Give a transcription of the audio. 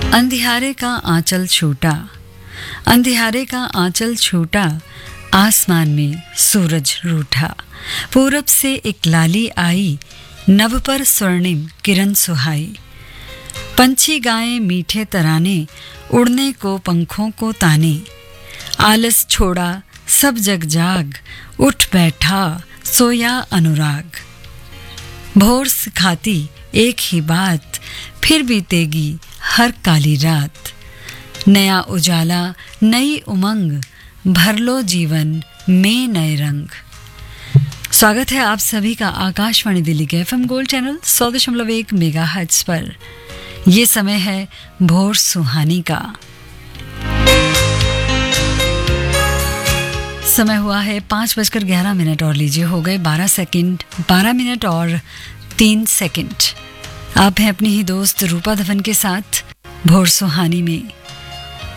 अंधियारे का आंचल छूटा, अंधियारे का आंचल छूटा, आसमान में सूरज रूठा। पूरब से एक लाली आई, नभ पर स्वर्णिम किरण सुहाई। पंछी गाएं मीठे तराने, उड़ने को पंखों को ताने। आलस छोड़ा सब जग जाग, उठ बैठा सोया अनुराग। भोर सिखाती एक ही बात, फिर बीतेगी हर काली रात। नया उजाला नई उमंग, भर लो जीवन में नए रंग। स्वागत है आप सभी का आकाशवाणी दिल्ली के FM गोल्ड चैनल 100.1 मेगाहर्ट्ज पर। ये समय है भोर सुहानी का। समय हुआ है 5:11 और लीजिए हो गए 12 मिनट और 3 सेकंड। आप हैं अपनी ही दोस्त रूपा धवन के साथ भोर सुहानी में।